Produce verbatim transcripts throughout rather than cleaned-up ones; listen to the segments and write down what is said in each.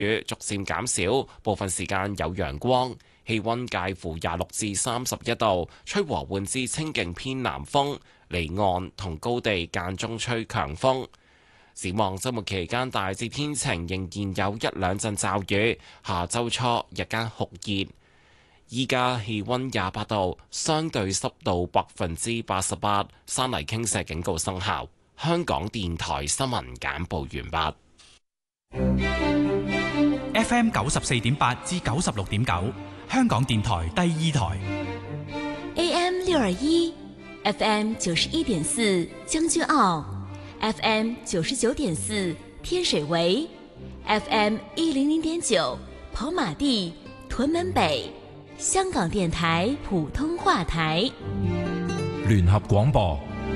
雨逐漸減少，部分時間有陽光，氣溫介乎廿六至三十一度，吹和緩至清勁偏南風，離岸同高地間中吹強風。展望週末期間大致天晴，仍然有一兩陣驟雨。下週初日間酷熱，依家氣溫廿八度，相對濕度百分之八十八，山泥傾瀉警告生效。香港電台新聞簡報完畢。 F M 九十四點八至九十六點九，香港電台第二台。 A M 六二一 ，F M 九十一點四將軍澳 ，F M 九十九點四天水圍 ，F M 一零零點九跑馬地屯門北，香港電台普通話台。 聯合廣播。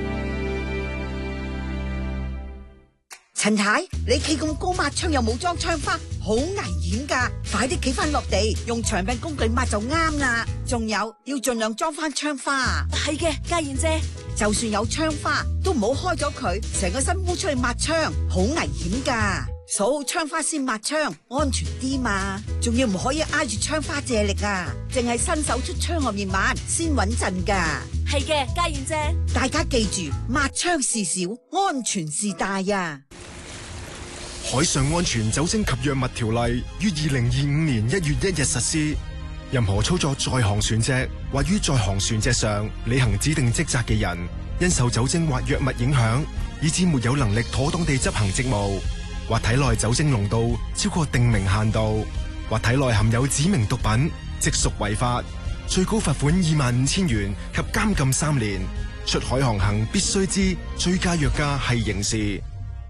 陳太，你企咁高抹窗又冇裝窗花，好危險噶！快啲企翻落地，用長柄工具抹就啱啦。仲有要盡量裝翻窗花。 係嘅，嘉燕姐， 就算有窗花，都唔好開咗佢，成個身烏出去抹窗，好危險噶。數好窗花先抹窗，安全啲嘛。仲要唔可以挨住窗花借力啊，淨係伸手出窗外面抹先穩陣噶。 係嘅，嘉燕姐， 大家記住，抹窗事小，安全事大呀。 海上安全酒精及藥物條例於二零二五年一月一日實施。任何操作在航船隻或於在航船隻上履行指定職責嘅人，因受酒精或藥物影響，以致沒有能力妥當地執行職務，或體內酒精濃度超過定明限度，或體內含有指明毒品，即屬違法，最高罰款二萬五千元及監禁三年。出海航行必須知醉駕藥駕係刑事。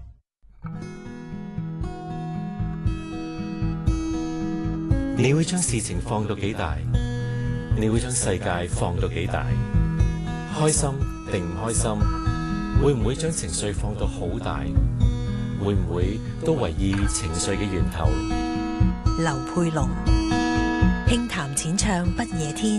你會將事情放到幾大？你會將世界放到幾大？開心定唔開心？會唔會將情緒放到好大？會唔會都為意情緒嘅源頭？ 劉佩龍，輕談淺唱不夜天。